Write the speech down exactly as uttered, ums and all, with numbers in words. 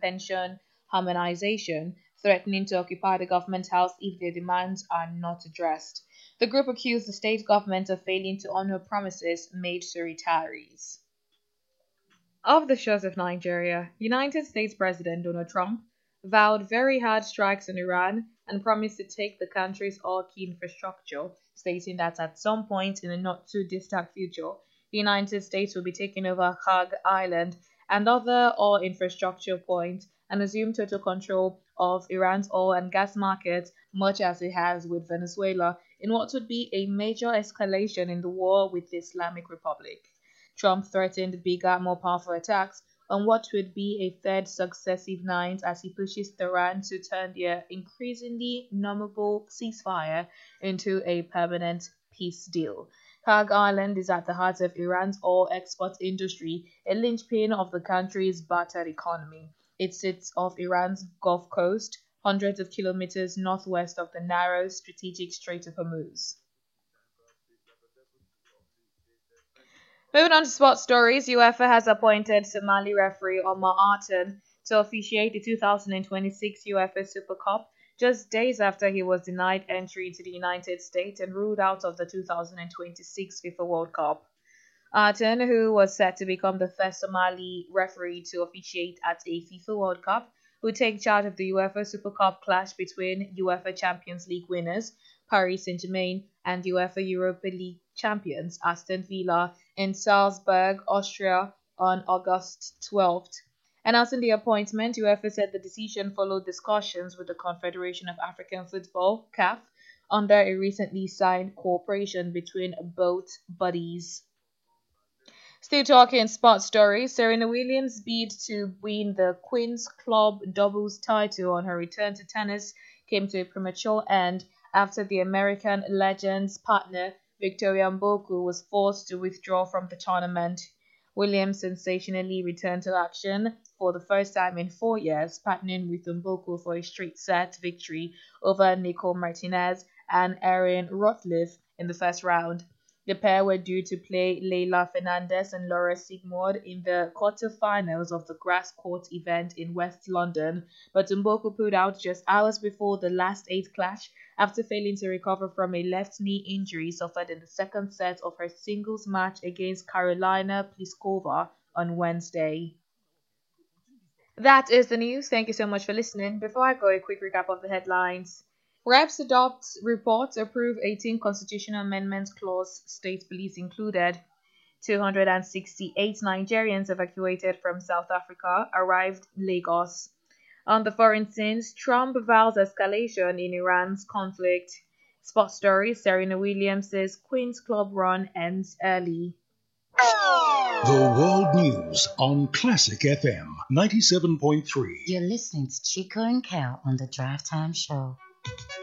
pension harmonization, threatening to occupy the government house if their demands are not addressed. The group accused the state government of failing to honor promises made to retirees. Of the shores of Nigeria, United States President Donald Trump vowed very hard strikes on Iran and promised to take the country's oil key infrastructure, stating that at some point in the not too distant future, the United States will be taking over Hag Island and other oil infrastructure points and assume total control of Iran's oil and gas markets, much as it has with Venezuela, in what would be a major escalation in the war with the Islamic Republic. Trump threatened bigger, more powerful attacks on what would be a third successive night as he pushes Tehran to turn their increasingly numbable ceasefire into a permanent peace deal. Hag Island is at the heart of Iran's oil export industry, a linchpin of the country's battered economy. It sits off Iran's Gulf Coast, hundreds of kilometers northwest of the narrow strategic Strait of Hormuz. Moving on to sports stories, UEFA has appointed Somali referee Omar Artan to officiate the two thousand twenty-six UEFA Super Cup just days after he was denied entry into the United States and ruled out of the two thousand twenty-six FIFA World Cup. Artan, who was set to become the first Somali referee to officiate at a FIFA World Cup, would take charge of the UEFA Super Cup clash between UEFA Champions League winners Paris Saint-Germain and UEFA Europa League champions Aston Villa in Salzburg, Austria on August twelfth. Announcing the appointment, UEFA said the decision followed discussions with the Confederation of African Football, C A F, under a recently signed cooperation between both bodies. Still talking sports stories, Serena Williams' bid to win the Queen's Club doubles title on her return to tennis came to a premature end after the American legend's partner, Victoria Mboku, was forced to withdraw from the tournament. Williams sensationally returned to action for the first time in four years, partnering with Mboku for a straight-set victory over Nicole Martinez and Erin Routliffe in the first round. The pair were due to play Leylah Fernandez and Laura Sigmund in the quarter-finals of the grass court event in West London, but Mboku pulled out just hours before the last eight clash after failing to recover from a left knee injury suffered in the second set of her singles match against Karolina Pliskova on Wednesday. That is the news. Thank you so much for listening. Before I go, a quick recap of the headlines. Reps adopt report approve eighteen constitutional amendments clause, state police included. two hundred sixty-eight Nigerians evacuated from South Africa arrived Lagos. On the foreign scenes, Trump vows escalation in Iran's conflict. Sports story, Serena Williams' Queen's Club run ends early. The World News on Classic F M ninety-seven point three. You're listening to Chico and Cal on the Drive Time Show.